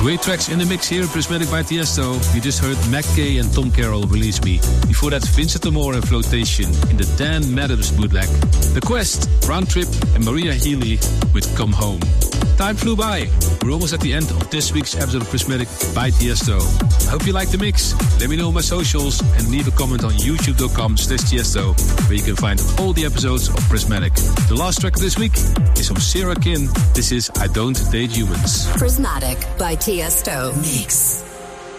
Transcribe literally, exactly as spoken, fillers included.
Great tracks in the mix here, Prismatic by Tiesto. You just heard Mac Kay and Tom Carroll, Release Me. Before that, Vincent Amore and Flotation in the Dan Madams bootleg. The Quest, Round Trip, and Maria Healy with Come Home. Time flew by. We're almost at the end of this week's episode of Prismatic by Tiesto. I hope you liked the mix. Let me know on my socials and leave a comment on youtube.com slash Tiesto, where you can find all the episodes of Prismatic. The last track of this week is from Sarah Kin. This is I Don't Date Humans. Prismatic by Tiesto. Mix.